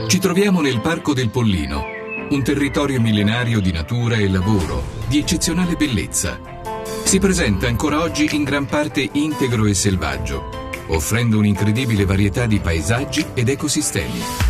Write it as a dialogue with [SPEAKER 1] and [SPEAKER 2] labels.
[SPEAKER 1] Ci troviamo nel Parco del Pollino, un territorio millenario di natura e lavoro, di eccezionale bellezza. Si presenta ancora oggi in gran parte integro e selvaggio, offrendo un'incredibile varietà di paesaggi ed ecosistemi.